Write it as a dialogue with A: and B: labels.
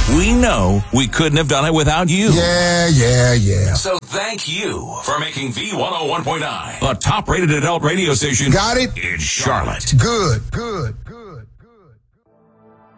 A: We know we couldn't have done it without you.
B: Yeah.
A: So thank you for making V101.9 the top-rated adult radio station.
B: Got it?
A: In Charlotte.
B: Good.